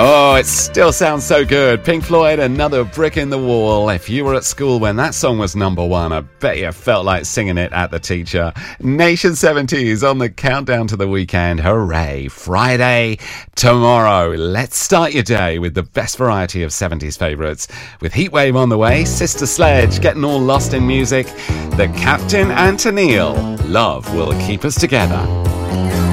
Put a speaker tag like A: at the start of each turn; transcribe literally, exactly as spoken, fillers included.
A: Oh, it still sounds so good. Pink Floyd, Another Brick in the Wall. If you were at school when that song was number one, I bet you felt like singing it at the teacher. Nation seventies on the countdown to the weekend. Hooray. Friday, tomorrow. Let's start your day with the best variety of seventies favourites. With Heatwave on the way, Sister Sledge getting all lost in music, The Captain and Tennille, Love Will Keep Us Together.